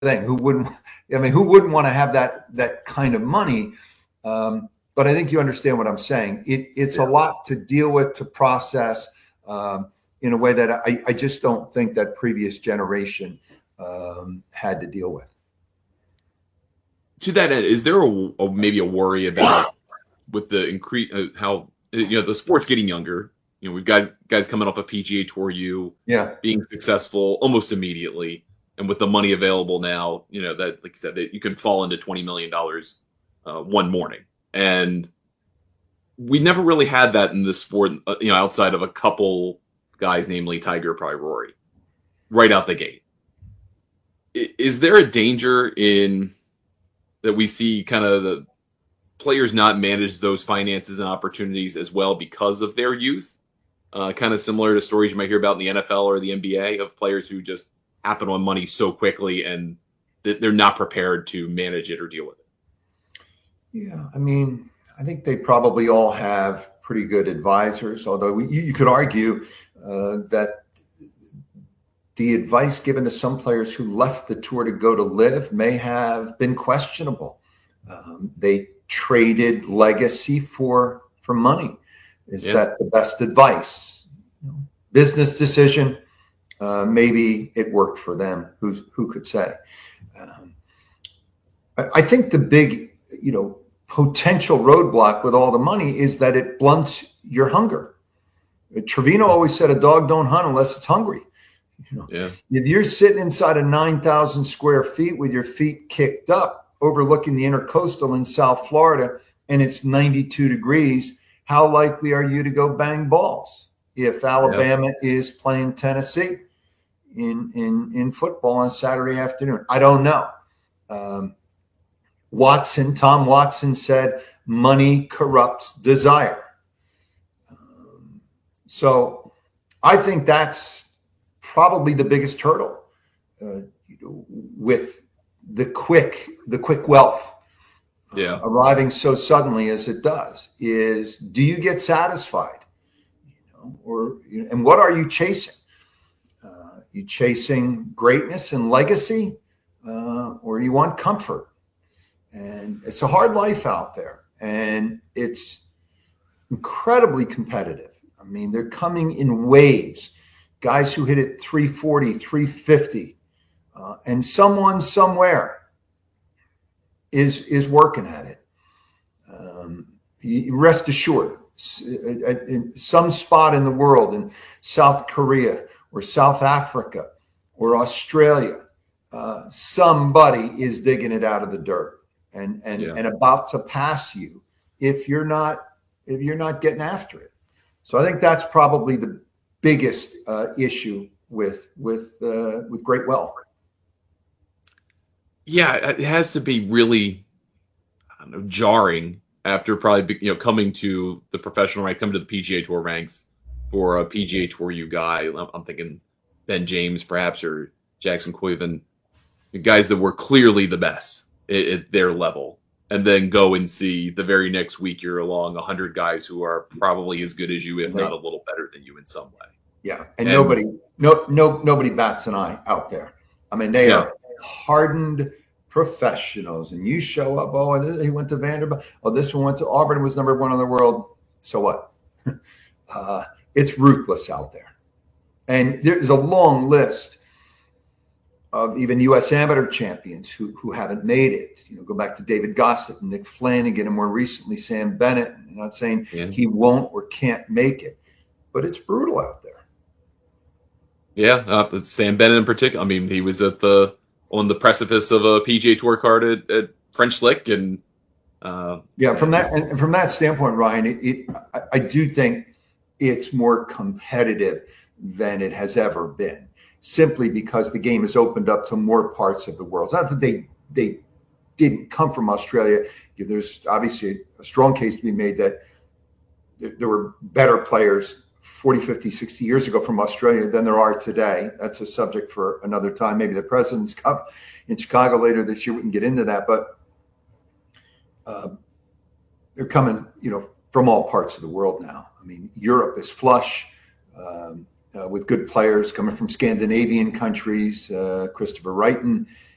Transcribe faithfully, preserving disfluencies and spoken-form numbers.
thing. Who wouldn't? I mean, who wouldn't want to have that that kind of money? Um, but I think you understand what I'm saying. It, it's yeah. a lot to deal with, to process um, in a way that I, I just don't think that previous generation um, had to deal with. To that end, is there a, a maybe a worry about with the increase uh, how you know the sport's getting younger? You know, we've guys guys coming off a P G A Tour U, yeah, being successful almost immediately, and with the money available now, you know that like I said, that you can fall into twenty million dollars uh, one morning, and we never really had that in the sport. Uh, you know, outside of a couple guys, namely Tiger, probably Rory, right out the gate. I, is there a danger in that we see kind of the players not manage those finances and opportunities as well because of their youth? Uh, kind of similar to stories you might hear about in the N F L or the N B A of players who just happen on money so quickly and th- they're not prepared to manage it or deal with it. Yeah, I mean, I think they probably all have pretty good advisors, although we, you, you could argue uh, that the advice given to some players who left the tour to go to live may have been questionable. Um, they traded legacy for for money. Is yeah. that the best advice? Business decision. Uh, maybe it worked for them. Who who could say? Um, I, I think the big, you know, potential roadblock with all the money is that it blunts your hunger. Trevino always said, "A dog don't hunt unless it's hungry." You know, yeah. If you're sitting inside of nine thousand square feet with your feet kicked up, overlooking the intercoastal in South Florida, and it's ninety-two degrees, how likely are you to go bang balls if Alabama yeah. is playing Tennessee in, in, in football on Saturday afternoon? I don't know. Um, Watson, Tom Watson said, money corrupts desire. Um, so I think that's probably the biggest hurdle uh, you know, with the quick, the quick wealth yeah. uh, arriving so suddenly as it does. Is do you get satisfied, you know, or you know, and what are you chasing? Uh, you chasing greatness and legacy, uh, or you want comfort? And it's a hard life out there, and it's incredibly competitive. I mean, they're coming in waves. Guys who hit it three forty, three fifty, uh, and someone somewhere is is working at it. Um, you rest assured, in some spot in the world, in South Korea or South Africa or Australia, uh, somebody is digging it out of the dirt and and yeah. and about to pass you if you're not if you're not getting after it. So I think that's probably the biggest uh, issue with with uh, with great wealth. Yeah, it has to be really, I don't know, jarring after probably you know coming to the professional rank, coming to the P G A Tour ranks for a P G A Tour U guy. I'm thinking Ben James, perhaps, or Jackson Queven, guys that were clearly the best at, at their level, and then go and see the very next week you're along a hundred guys who are probably as good as you, if not a little better than you in some way. Yeah, and, and nobody, no, no, nobody bats an eye out there. I mean, they yeah. are hardened professionals, and you show up. Oh, he went to Vanderbilt. Oh, this one went to Auburn and was number one in the world. So what? uh, it's ruthless out there, and there's a long list of even U S amateur champions who who haven't made it. You know, go back to David Gossett and Nick Flanagan, and more recently Sam Bennett. I'm not saying yeah. he won't or can't make it, but it's brutal out there. Yeah, uh, Sam Bennett in particular. I mean, he was at the on the precipice of a P G A Tour card at, at French Lick, and uh, yeah, from that and from that standpoint, Ryan, it, it I, I do think it's more competitive than it has ever been, simply because the game has opened up to more parts of the world. It's not that they they didn't come from Australia. There's obviously a strong case to be made that there, there were better players forty, fifty, sixty years ago from Australia than there are today. That's a subject for another time. Maybe the President's Cup in Chicago later this year, we can get into that. But uh, they're coming, you know, from all parts of the world now. I mean, Europe is flush um, uh, with good players coming from Scandinavian countries. Uh, Christopher Wrighton